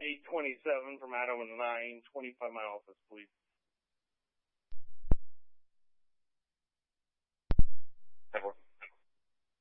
827 from Adam and 925 my office, please.